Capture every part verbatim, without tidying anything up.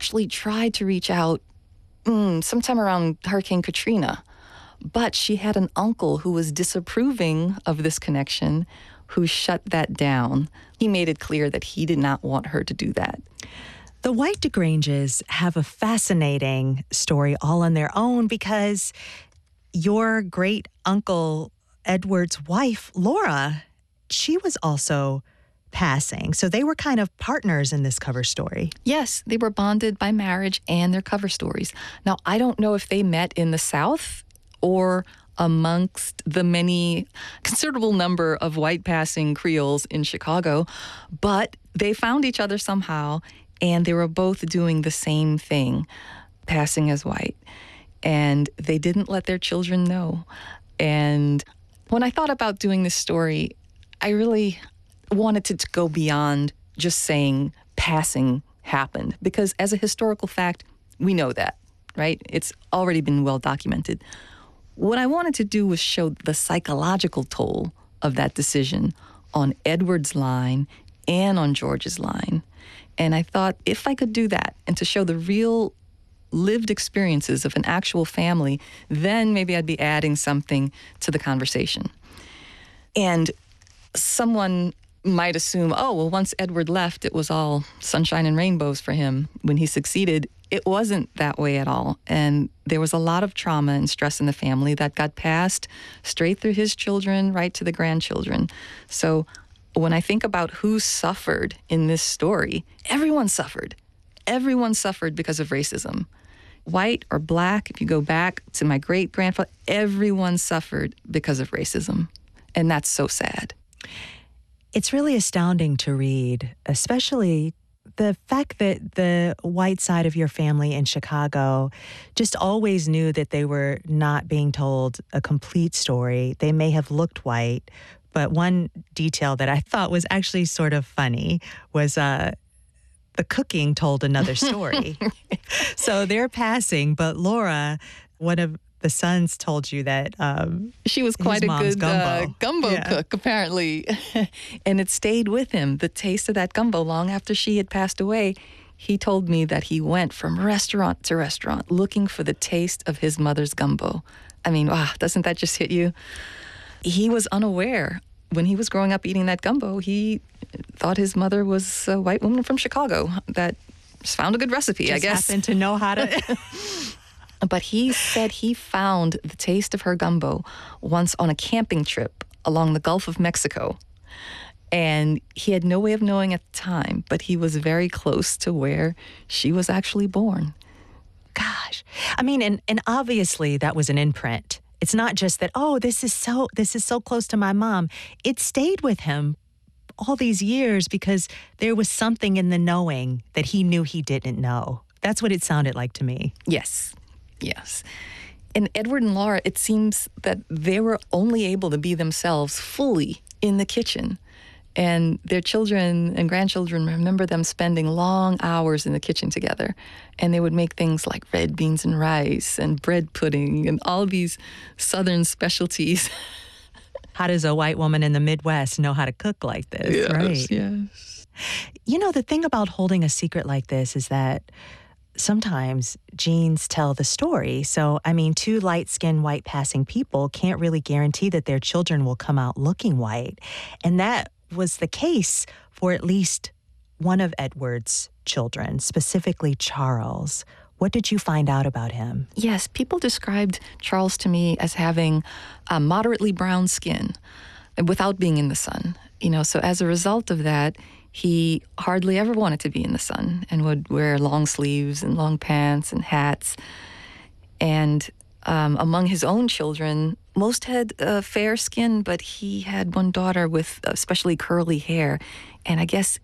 actually tried to reach out mm, sometime around Hurricane Katrina. But she had an uncle who was disapproving of this connection, who shut that down. He made it clear that he did not want her to do that. The White DeGranges have a fascinating story all on their own because your great uncle Edward's wife, Laura, she was also passing. So they were kind of partners in this cover story. Yes, they were bonded by marriage and their cover stories. Now, I don't know if they met in the South or amongst the many, considerable number of white passing Creoles in Chicago, but they found each other somehow, and they were both doing the same thing, passing as white. And they didn't let their children know. And when I thought about doing this story, I really wanted to, to go beyond just saying passing happened, because as a historical fact, we know that, right? It's already been well documented. What I wanted to do was show the psychological toll of that decision on Edward's line and on George's line. And I thought if I could do that and to show the real lived experiences of an actual family, then maybe I'd be adding something to the conversation. And someone might assume, oh, well, once Edward left, it was all sunshine and rainbows for him when he succeeded. It wasn't that way at all. And there was a lot of trauma and stress in the family that got passed straight through his children, right to the grandchildren. So when I think about who suffered in this story, everyone suffered. Everyone suffered because of racism. White or black, if you go back to my great-grandfather, everyone suffered because of racism. And that's so sad. It's really astounding to read, especially the fact that the white side of your family in Chicago just always knew that they were not being told a complete story. They may have looked white, but one detail that I thought was actually sort of funny was uh, the cooking told another story. So they're passing, but Laura, one of the sons told you that um, she was quite a good gumbo, uh, gumbo yeah. cook, apparently. And it stayed with him, the taste of that gumbo, long after she had passed away. He told me that he went from restaurant to restaurant looking for the taste of his mother's gumbo. I mean, wow, doesn't that just hit you? He was unaware. When he was growing up eating that gumbo, he thought his mother was a white woman from Chicago that just found a good recipe, just I guess. happened to know how to... But he said he found the taste of her gumbo once on a camping trip along the Gulf of Mexico. And he had no way of knowing at the time, but he was very close to where she was actually born. Gosh. I mean, and, and obviously that was an imprint. It's not just that, oh, this is so this is so close to my mom. It stayed with him all these years because there was something in the knowing that he knew he didn't know. That's what it sounded like to me. Yes. Yes. And Edward and Laura, it seems that they were only able to be themselves fully in the kitchen. And their children and grandchildren remember them spending long hours in the kitchen together. And they would make things like red beans and rice and bread pudding and all these Southern specialties. How does a white woman in the Midwest know how to cook like this, yes, right? Yes. You know, the thing about holding a secret like this is that sometimes genes tell the story. So, I mean, two light-skinned, white-passing people can't really guarantee that their children will come out looking white. And that was the case for at least one of Edward's children, specifically Charles. What did you find out about him? Yes, people described Charles to me as having a moderately brown skin without being in the sun. You know, so as a result of that, he hardly ever wanted to be in the sun and would wear long sleeves and long pants and hats. And um, among his own children, most had uh, fair skin, but he had one daughter with especially curly hair. And I guess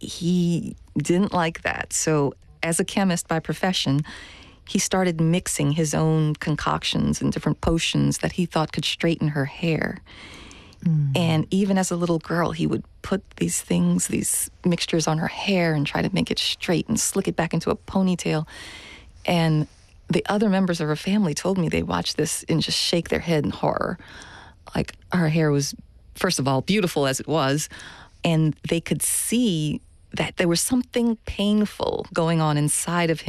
he didn't like that. So as a chemist by profession, he started mixing his own concoctions and different potions that he thought could straighten her hair. Mm. And even as a little girl, he would put these things, these mixtures on her hair and try to make it straight and slick it back into a ponytail. And the other members of her family told me they watched this and just shake their head in horror. Like, her hair was, first of all, beautiful as it was, and they could see that there was something painful going on inside of him.